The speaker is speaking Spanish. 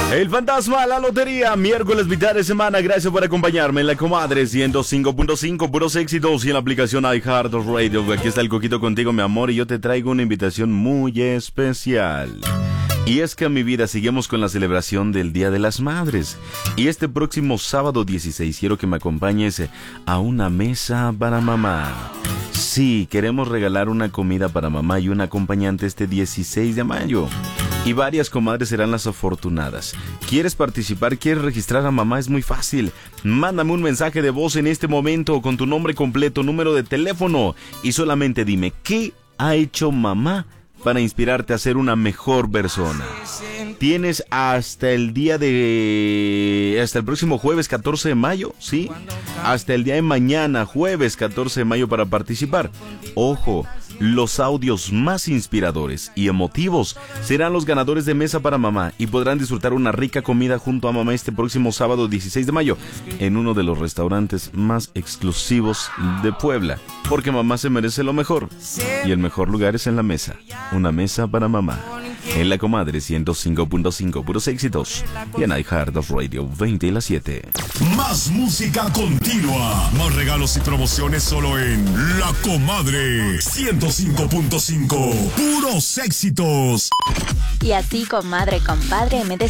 El fantasma, la lotería, miércoles mitad de semana. Gracias por acompañarme en la Comadre 105.5, puros éxitos, y en la aplicación iHeartRadio. Aquí está el Coquito contigo, mi amor, y yo te traigo una invitación muy especial. Y es que en mi vida seguimos con la celebración del Día de las Madres. Y este próximo sábado 16 quiero que me acompañes a una mesa para mamá. Sí, queremos regalar una comida para mamá y un acompañante este 16 de mayo. Y varias comadres serán las afortunadas. ¿Quieres participar? ¿Quieres registrar a mamá? Es muy fácil. Mándame un mensaje de voz en este momento con tu nombre completo, número de teléfono, y solamente dime ¿qué ha hecho mamá para inspirarte a ser una mejor persona? Tienes hasta el próximo jueves 14 de mayo, ¿sí? Hasta el día de mañana, jueves 14 de mayo, para participar. Ojo, los audios más inspiradores y emotivos serán los ganadores de Mesa para Mamá y podrán disfrutar una rica comida junto a mamá este próximo sábado 16 de mayo en uno de los restaurantes más exclusivos de Puebla, porque mamá se merece lo mejor y el mejor lugar es en la mesa. Una mesa para mamá en la Comadre 105.5, puros éxitos, y en iHeartRadio 20 y las 7. Más música continua, más regalos y promociones solo en La Comadre 105.5, puros éxitos. Y así, comadre, compadre, me